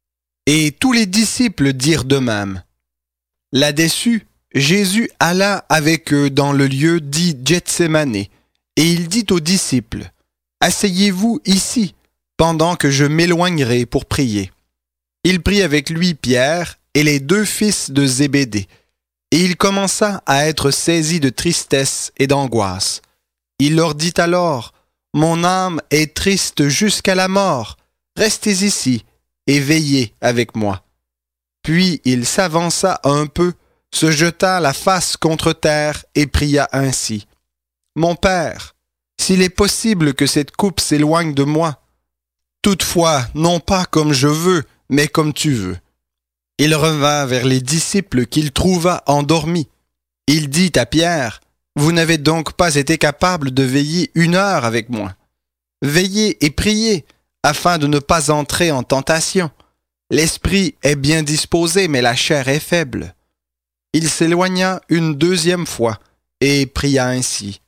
Et tous les disciples dirent de même. Là-dessus, Jésus alla avec eux dans le lieu dit Gethsémané, et il dit aux disciples, « Asseyez-vous ici, pendant que je m'éloignerai pour prier. » Il prit avec lui Pierre et les deux fils de Zébédée, et il commença à être saisi de tristesse et d'angoisse. Il leur dit alors, « Mon âme est triste jusqu'à la mort, restez ici et veillez avec moi. » Puis il s'avança un peu, se jeta la face contre terre et pria ainsi, « Mon Père, s'il est possible que cette coupe s'éloigne de moi, toutefois non pas comme je veux, mais comme tu veux. » Il revint vers les disciples qu'il trouva endormis. Il dit à Pierre, « Vous n'avez donc pas été capable de veiller une heure avec moi. Veillez et priez, afin de ne pas entrer en tentation. L'esprit est bien disposé, mais la chair est faible. » Il s'éloigna une deuxième fois et pria ainsi,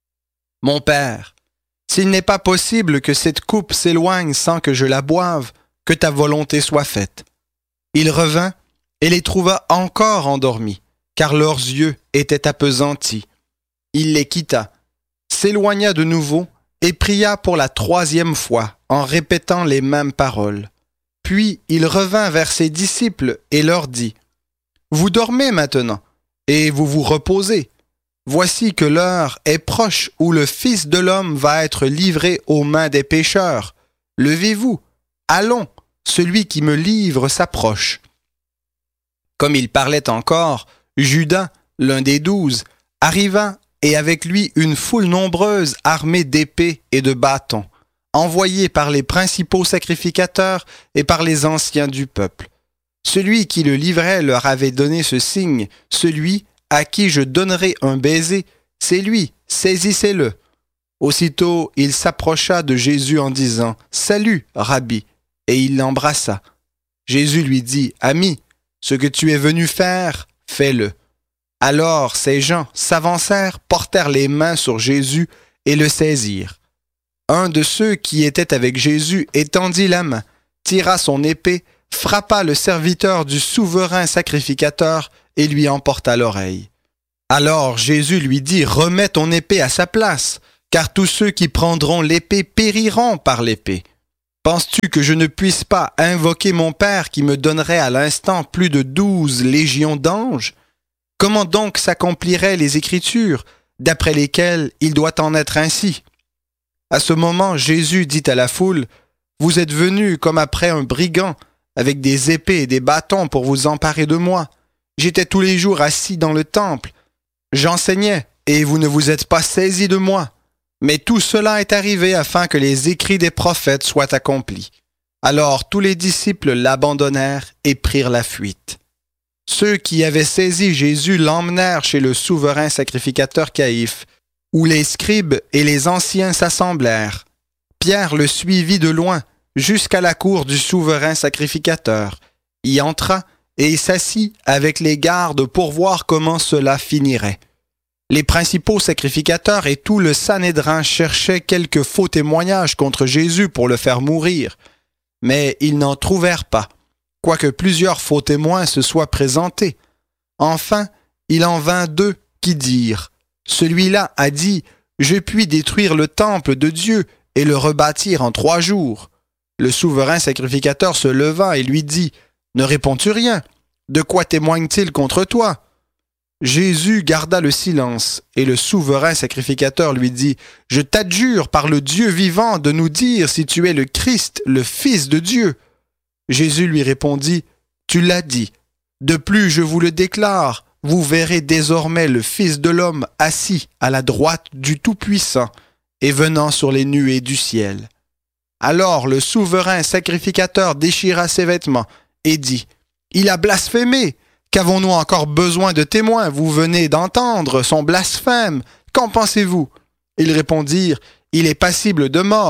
« Mon Père, s'il n'est pas possible que cette coupe s'éloigne sans que je la boive, que ta volonté soit faite. » Il revint et les trouva encore endormis, car leurs yeux étaient appesantis. Il les quitta, s'éloigna de nouveau et pria pour la troisième fois en répétant les mêmes paroles. Puis il revint vers ses disciples et leur dit, « Vous dormez maintenant et vous vous reposez. Voici que l'heure est proche où le Fils de l'homme va être livré aux mains des pécheurs. Levez-vous, allons, celui qui me livre s'approche. » Comme il parlait encore, Judas, l'un des douze, arriva et avec lui une foule nombreuse armée d'épées et de bâtons, envoyée par les principaux sacrificateurs et par les anciens du peuple. Celui qui le livrait leur avait donné ce signe, celui à qui je donnerai un baiser, c'est lui, saisissez-le. Aussitôt, il s'approcha de Jésus en disant, « Salut, Rabbi !» et il l'embrassa. Jésus lui dit, « Ami, ce que tu es venu faire, fais-le. » Alors ces gens s'avancèrent, portèrent les mains sur Jésus et le saisirent. un de ceux qui étaient avec Jésus étendit la main, tira son épée, frappa le serviteur du souverain sacrificateur et lui emporta l'oreille. Alors Jésus lui dit, « Remets ton épée à sa place, car tous ceux qui prendront l'épée périront par l'épée. Penses-tu que je ne puisse pas invoquer mon Père qui me donnerait à l'instant plus de douze légions d'anges? Comment donc s'accompliraient les Écritures, d'après lesquelles il doit en être ainsi? » À ce moment, Jésus dit à la foule, « Vous êtes venus comme après un brigand, avec des épées et des bâtons pour vous emparer de moi. J'étais tous les jours assis dans le temple. J'enseignais, et vous ne vous êtes pas saisis de moi. Mais tout cela est arrivé afin que les écrits des prophètes soient accomplis. » Alors tous les disciples l'abandonnèrent et prirent la fuite. Ceux qui avaient saisi Jésus l'emmenèrent chez le souverain sacrificateur Caïphe, où les scribes et les anciens s'assemblèrent. Pierre le suivit de loin, jusqu'à la cour du souverain sacrificateur, y entra et s'assit avec les gardes pour voir comment cela finirait. Les principaux sacrificateurs et tout le Sanhédrin cherchaient quelques faux témoignages contre Jésus pour le faire mourir, mais ils n'en trouvèrent pas, quoique plusieurs faux témoins se soient présentés. Enfin, il en vint deux qui dirent, « Celui-là a dit, je puis détruire le temple de Dieu et le rebâtir en trois jours. » Le souverain sacrificateur se leva et lui dit, « Ne réponds-tu rien? De quoi témoigne-t-il contre toi? » Jésus garda le silence, et le souverain sacrificateur lui dit, « Je t'adjure par le Dieu vivant de nous dire si tu es le Christ, le Fils de Dieu. » Jésus lui répondit, « Tu l'as dit. De plus, je vous le déclare, vous verrez désormais le Fils de l'homme assis à la droite du Tout-Puissant et venant sur les nuées du ciel. » Alors le souverain sacrificateur déchira ses vêtements et dit, « Il a blasphémé! Qu'avons-nous encore besoin de témoins? Vous venez d'entendre son blasphème. Qu'en pensez-vous? » Ils répondirent, « Il est passible de mort. »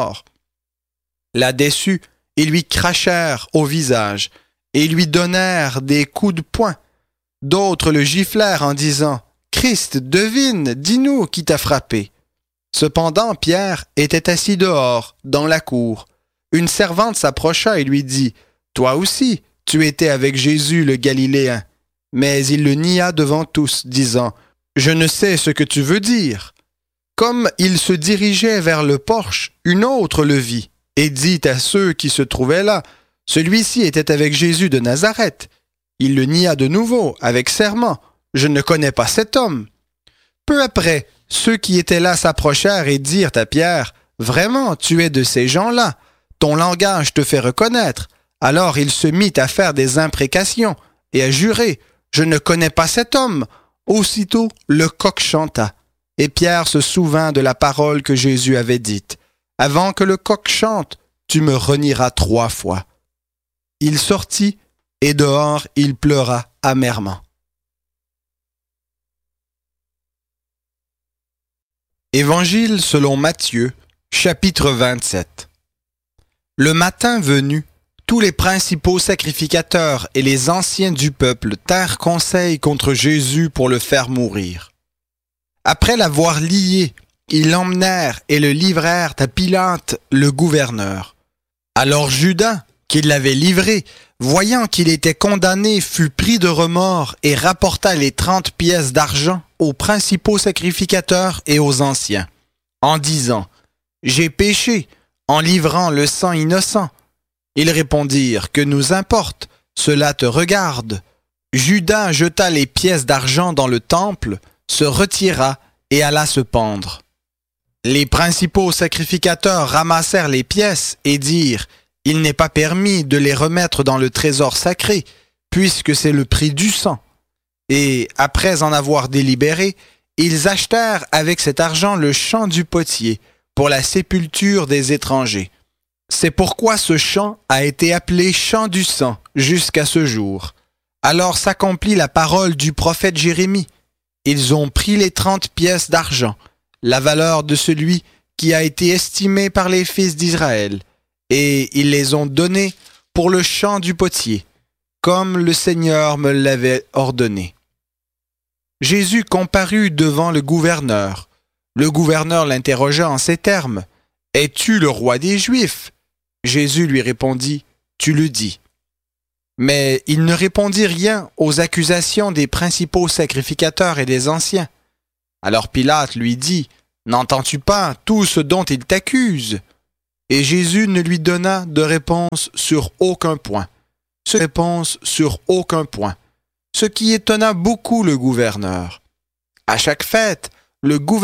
Là dessus, ils lui crachèrent au visage et lui donnèrent des coups de poing. D'autres le giflèrent en disant, « Christ, devine, dis-nous qui t'a frappé. » Cependant, Pierre était assis dehors, dans la cour. Une servante s'approcha et lui dit, « Toi aussi, tu étais avec Jésus le Galiléen. » Mais il le nia devant tous, disant, « Je ne sais ce que tu veux dire. » Comme il se dirigeait vers le porche, une autre le vit et dit à ceux qui se trouvaient là, « Celui-ci était avec Jésus de Nazareth. » Il le nia de nouveau, avec serment, « Je ne connais pas cet homme. » Peu après, ceux qui étaient là s'approchèrent et dirent à Pierre, « Vraiment, tu es de ces gens-là. Ton langage te fait reconnaître. » Alors il se mit à faire des imprécations et à jurer, « Je ne connais pas cet homme. » Aussitôt, le coq chanta. Et Pierre se souvint de la parole que Jésus avait dite, « Avant que le coq chante, tu me renieras trois fois. » Il sortit, et dehors il pleura amèrement. Évangile selon Matthieu, chapitre vingt-sept. Le matin venu, tous les principaux sacrificateurs et les anciens du peuple tinrent conseil contre Jésus pour le faire mourir. Après l'avoir lié, ils l'emmenèrent et le livrèrent à Pilate, le gouverneur. Alors Judas, qui l'avait livré, voyant qu'il était condamné, fut pris de remords et rapporta les trente pièces d'argent aux principaux sacrificateurs et aux anciens, en disant, « J'ai péché en livrant le sang innocent. » Ils répondirent, « Que nous importe, cela te regarde. » Judas jeta les pièces d'argent dans le temple, se retira et alla se pendre. Les principaux sacrificateurs ramassèrent les pièces et dirent, « Il n'est pas permis de les remettre dans le trésor sacré, puisque c'est le prix du sang. » Et, après en avoir délibéré, ils achetèrent avec cet argent le champ du potier pour la sépulture des étrangers. C'est pourquoi ce champ a été appelé champ du sang jusqu'à ce jour. Alors s'accomplit la parole du prophète Jérémie. Ils ont pris les trente pièces d'argent, la valeur de celui qui a été estimé par les fils d'Israël, et ils les ont données pour le champ du potier, comme le Seigneur me l'avait ordonné. Jésus comparut devant le gouverneur. Le gouverneur l'interrogea en ces termes, « Es-tu le roi des Juifs ?» Jésus lui répondit, « Tu le dis. » Mais il ne répondit rien aux accusations des principaux sacrificateurs et des anciens. Alors Pilate lui dit, « N'entends-tu pas tout ce dont ils t'accusent ?» Et Jésus ne lui donna de réponse sur aucun point. Ce réponse sur aucun point. Ce qui étonna beaucoup le gouverneur. À chaque fête, le gouverneur